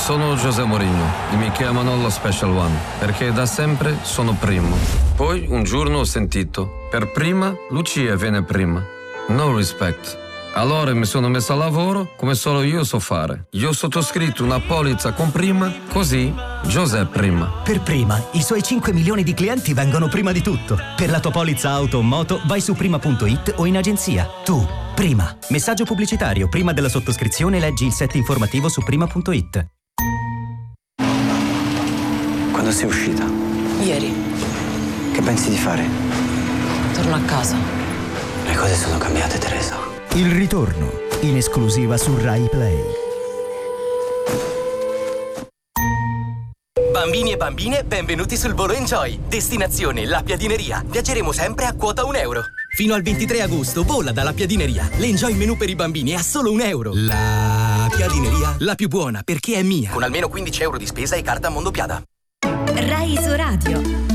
Sono José Mourinho e mi chiamano lo Special One perché da sempre sono primo. Poi un giorno ho sentito, per prima Lucia viene prima. No respect. Allora mi sono messo a lavoro come solo io so fare. Io ho sottoscritto una polizza con prima, così José prima. Per prima, i suoi 5 milioni di clienti vengono prima di tutto. Per la tua polizza auto o moto vai su prima.it o in agenzia. Tu, prima. Messaggio pubblicitario. Prima della sottoscrizione leggi il set informativo su prima.it. Quando sei uscita? Ieri. Che pensi di fare? Torno a casa. Le cose sono cambiate, Teresa. Il ritorno, in esclusiva su Rai Play. Bambini e bambine, benvenuti sul volo Enjoy. Destinazione La Piadineria. Viaggeremo sempre a quota €1. Fino al 23 agosto vola dalla Piadineria. L'Enjoy menù per i bambini è a solo €1. La Piadineria, la più buona perché è mia. Con almeno 15 € di spesa e carta Mondopiada. Rai Iso Radio.